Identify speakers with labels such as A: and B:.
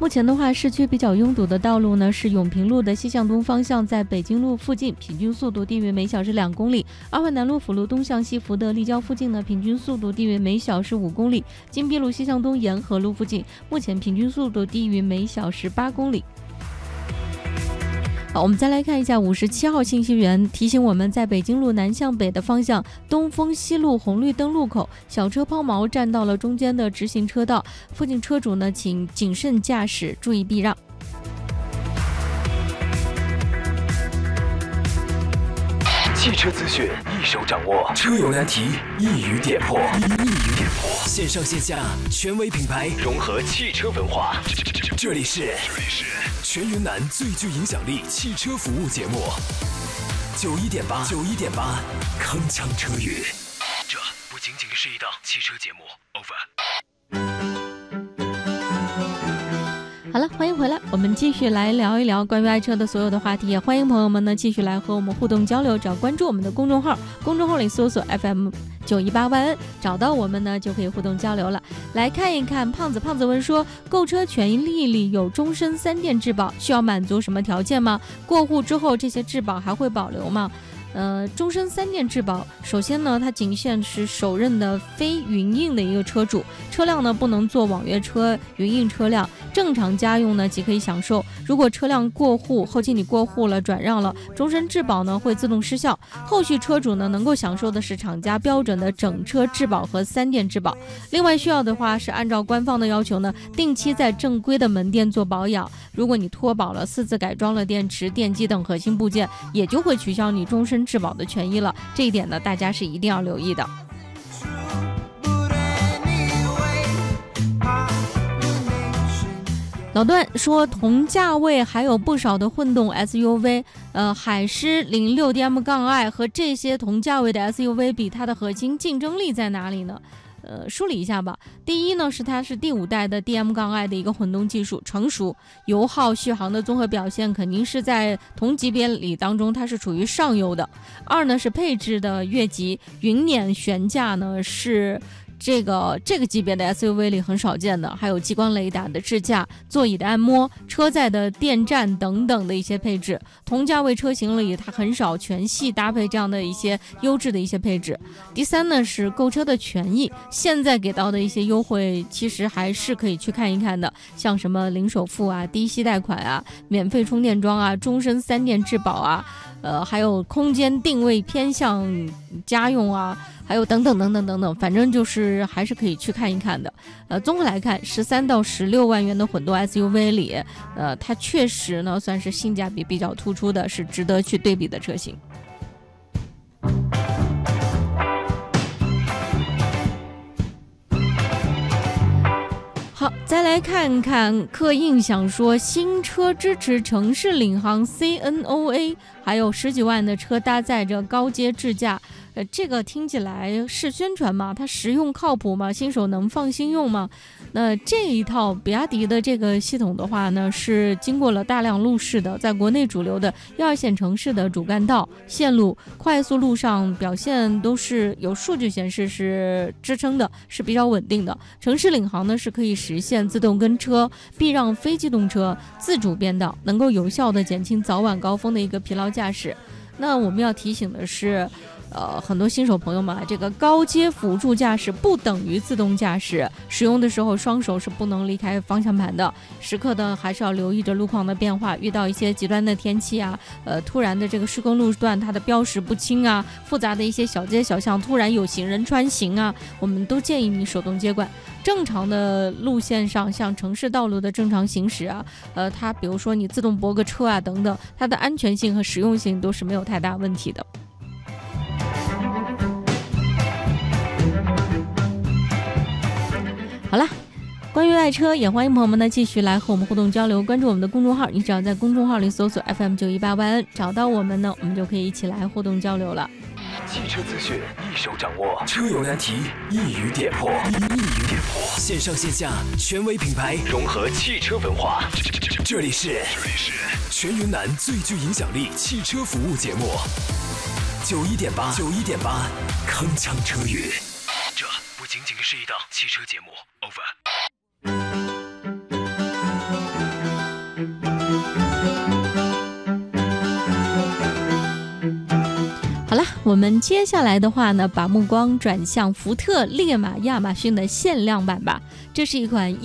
A: 目前的话，市区比较拥堵的道路呢是永平路的西向东方向，在北京路附近平均速度低于每小时2公里；二环南路辅路东向西福德立交附近呢，平均速度低于每小时5公里；金碧路西向东沿河路附近，目前平均速度低于每小时8公里。好，我们再来看一下57号信息源提醒我们，在北京路南向北的方向，东风西路红绿灯路口，小车抛锚占到了中间的直行车道，附近车主呢请谨慎驾驶，注意避让。
B: 汽车资讯一手掌握，车友难题一语点破。线上线下权威品牌融合汽车文化，这里是全云南最具影响力汽车服务节目91.8，铿锵车语。这不仅仅是一档汽车节目。Over。
A: 好了，欢迎回来，我们继续来聊一聊关于爱车的所有的话题，也欢迎朋友们呢继续来和我们互动交流。只要关注我们的公众号，公众号里搜索 FM918YN， 找到我们呢就可以互动交流了。来看一看胖子问说，购车权利里有终身3电质保，需要满足什么条件吗？过户之后这些质保还会保留吗？终身3电质保，首先呢，它仅限是首任的非云印的一个车主，车辆呢不能做网约车、云印车辆，正常家用呢即可以享受。如果车辆过户，后期你过户了、转让了，终身质保呢会自动失效。后续车主呢能够享受的是厂家标准的整车质保和3电质保。另外需要的话是按照官方的要求呢，定期在正规的门店做保养。如果你脱保了、私自改装了电池、电机等核心部件，也就会取消你终身质保的权益了。这一点呢，大家是一定要留意的。老段说，同价位还有不少的混动 SUV， 海狮 06DM-i 和这些同价位的 SUV 比，它的核心竞争力在哪里呢？梳理一下吧。第一呢，它是第5代的 DM-i 的一个混动技术成熟，油耗、续航的综合表现肯定是在同级别里当中它是处于上游的。二呢是配置的越级，云辇悬架呢是这个级别的 SUV 里很少见的，还有激光雷达的智驾、座椅的按摩、车载的电站等等的一些配置。同价位车型里它很少全系搭配这样的一些优质的一些配置。第三呢是购车的权益，现在给到的一些优惠其实还是可以去看一看的，像什么零首付啊、低息贷款啊、免费充电桩啊、终身3电质保啊，还有空间定位偏向家用啊，还有等等，反正就是还是可以去看一看的。综合来看，13到16万元的混动 SUV 里，它确实呢算是性价比比较突出的，是值得去对比的车型。好，再来看看客印想说，新车支持城市领航 CNOA， 还有10几万的车搭载着高阶智驾。这个听起来是宣传吗？它实用靠谱吗？新手能放心用吗？那这一套比亚迪的这个系统的话呢，是经过了大量路试的，在国内主流的1、2线城市的主干道、线路、快速路上表现都是有数据显示是支撑的，是比较稳定的。城市领航呢是可以实现自动跟车、避让非机动车、自主变道，能够有效的减轻早晚高峰的一个疲劳驾驶。那我们要提醒的是，很多新手朋友们啊，这个高阶辅助驾驶不等于自动驾驶，使用的时候双手是不能离开方向盘的，时刻的还是要留意着路况的变化，遇到一些极端的天气啊，突然的这个施工路段它的标识不清啊，复杂的一些小街小巷突然有行人穿行啊，我们都建议你手动接管。正常的路线上，像城市道路的正常行驶啊，它比如说你自动泊个车啊等等，它的安全性和实用性都是没有太大问题的。好了，关于爱车，也欢迎朋友们呢继续来和我们互动交流，关注我们的公众号，你只要在公众号里搜索 FM918YN， 找到我们呢，我们就可以一起来互动交流了。
B: 汽车资讯一手掌握，车友难题一语点破。线上线下权威品牌融合汽车文化，这里是全云南最具影响力汽车服务节目91.8，铿锵车语。这不仅仅是一档汽车节目。Over。
A: 我们接下来的话呢，把目光转向福特烈马亚马逊的限量版吧。这是一款